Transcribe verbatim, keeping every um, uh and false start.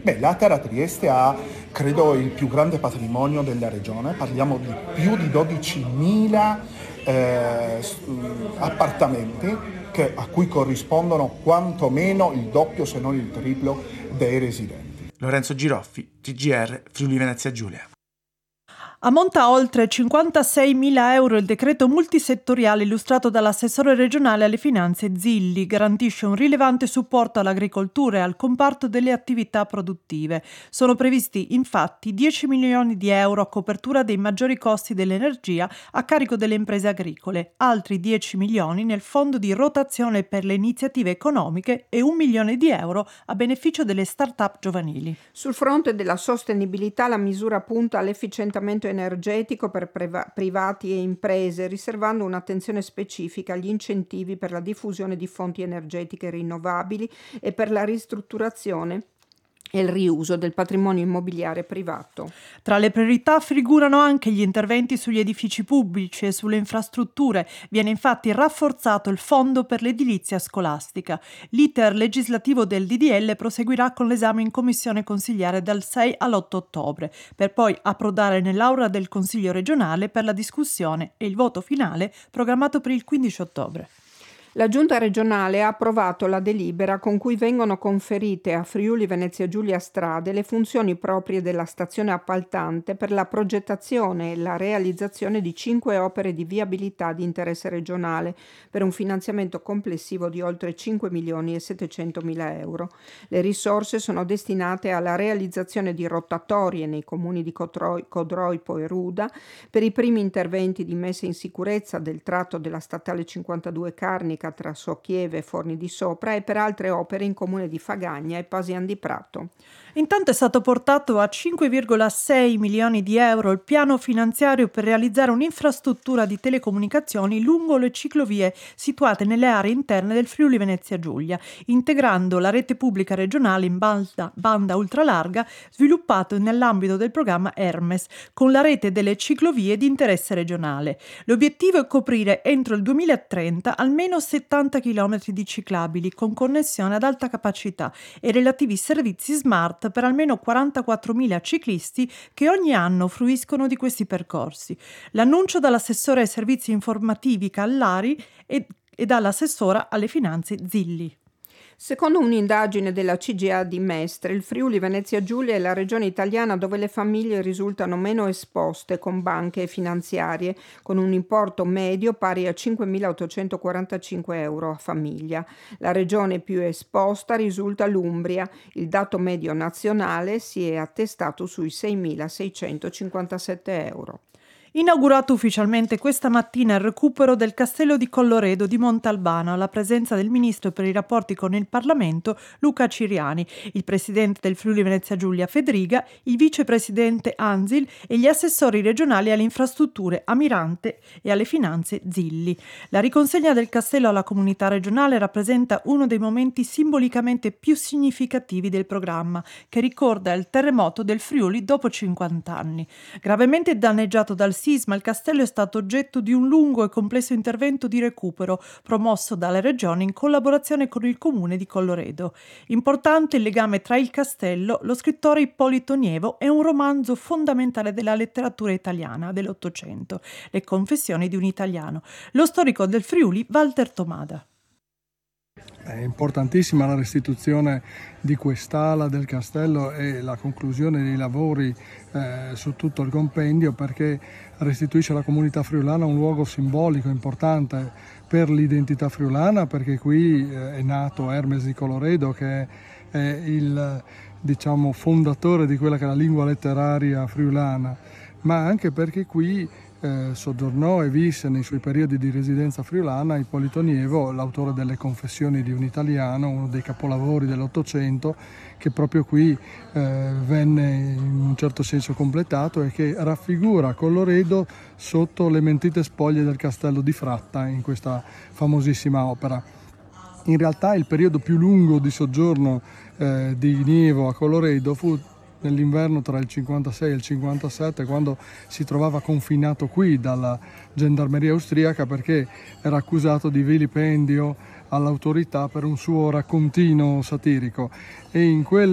Beh, la Terra Trieste ha, credo, il più grande patrimonio della regione, parliamo di più di dodicimila eh, appartamenti che, a cui corrispondono quantomeno il doppio se non il triplo dei residenti. Lorenzo Giroffi, T G R, Friuli Venezia Giulia. Ammonta a oltre cinquantaseimila euro il decreto multisettoriale illustrato dall'assessore regionale alle finanze Zilli. Garantisce un rilevante supporto all'agricoltura e al comparto delle attività produttive. Sono previsti infatti dieci milioni di euro a copertura dei maggiori costi dell'energia a carico delle imprese agricole, altri dieci milioni nel fondo di rotazione per le iniziative economiche e un milione di euro a beneficio delle start-up giovanili. Sul fronte della sostenibilità la misura punta all'efficientamento energetico per preva- privati e imprese, riservando un'attenzione specifica agli incentivi per la diffusione di fonti energetiche rinnovabili e per la ristrutturazione e il riuso del patrimonio immobiliare privato. Tra le priorità figurano anche gli interventi sugli edifici pubblici e sulle infrastrutture. Viene infatti rafforzato il fondo per l'edilizia scolastica. L'iter legislativo del D D L proseguirà con l'esame in commissione consigliare dal sei all'otto ottobre, per poi approdare nell'aula del Consiglio regionale per la discussione e il voto finale programmato per il quindici ottobre. La Giunta regionale ha approvato la delibera con cui vengono conferite a Friuli Venezia Giulia Strade le funzioni proprie della stazione appaltante per la progettazione e la realizzazione di cinque opere di viabilità di interesse regionale per un finanziamento complessivo di oltre cinque milioni e settecentomila euro. Le risorse sono destinate alla realizzazione di rotatorie nei comuni di Codroi, Codroipo e Ruda per i primi interventi di messa in sicurezza del tratto della statale cinquantadue Carnica tra Socchieve e Forni di Sopra e per altre opere in comune di Fagagna e Pasian di Prato. Intanto è stato portato a cinque virgola sei milioni di euro il piano finanziario per realizzare un'infrastruttura di telecomunicazioni lungo le ciclovie situate nelle aree interne del Friuli Venezia Giulia, integrando la rete pubblica regionale in banda, banda ultralarga sviluppato nell'ambito del programma Hermes, con la rete delle ciclovie di interesse regionale. L'obiettivo è coprire entro il duemilatrenta almeno settanta chilometri di ciclabili con connessione ad alta capacità e relativi servizi smart per almeno quarantaquattromila ciclisti che ogni anno fruiscono di questi percorsi. L'annuncio dall'assessore ai servizi informativi Callari e, e dall'assessora alle finanze Zilli. Secondo un'indagine della C G A di Mestre, il Friuli Venezia Giulia è la regione italiana dove le famiglie risultano meno esposte con banche e finanziarie, con un importo medio pari a cinquemilaottocentoquarantacinque euro a famiglia. La regione più esposta risulta l'Umbria. Il dato medio nazionale si è attestato sui seimilaseicentocinquantasette euro. Inaugurato ufficialmente questa mattina il recupero del castello di Colloredo di Montalbano alla presenza del ministro per i rapporti con il Parlamento Luca Ciriani, il presidente del Friuli Venezia Giulia Fedriga, il vicepresidente Anzil e gli assessori regionali alle infrastrutture Amirante e alle finanze Zilli. La riconsegna del castello alla comunità regionale rappresenta uno dei momenti simbolicamente più significativi del programma, che ricorda il terremoto del Friuli dopo cinquanta anni. Gravemente danneggiato dal sisma, il castello è stato oggetto di un lungo e complesso intervento di recupero promosso dalle regioni in collaborazione con il comune di Colloredo. Importante il legame tra il castello, lo scrittore Ippolito Nievo e un romanzo fondamentale della letteratura italiana dell'Ottocento, Le confessioni di un italiano, lo storico del Friuli Walter Tomada. È importantissima la restituzione di quest'ala del castello e la conclusione dei lavori eh, su tutto il compendio, perché restituisce alla comunità friulana un luogo simbolico importante per l'identità friulana, perché qui eh, è nato Hermes di Colloredo, che è il diciamo, fondatore di quella che è la lingua letteraria friulana, ma anche perché qui Eh, soggiornò e visse nei suoi periodi di residenza friulana Ippolito Nievo, l'autore delle Confessioni di un italiano, uno dei capolavori dell'Ottocento, che proprio qui eh, venne in un certo senso completato e che raffigura Colloredo sotto le mentite spoglie del castello di Fratta in questa famosissima opera. In realtà il periodo più lungo di soggiorno eh, di Nievo a Colloredo fu nell'inverno tra il cinquantasei e il cinquantasette, quando si trovava confinato qui dalla gendarmeria austriaca perché era accusato di vilipendio all'autorità per un suo raccontino satirico, e in quel